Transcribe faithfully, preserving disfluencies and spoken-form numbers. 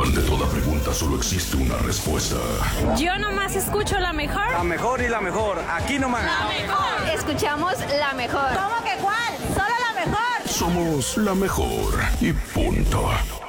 Ante toda pregunta solo existe una respuesta. Yo nomás escucho la mejor. La mejor y la mejor, aquí nomás. La mejor. Escuchamos la mejor. ¿Cómo que cuál? Solo la mejor. Somos la mejor y punto.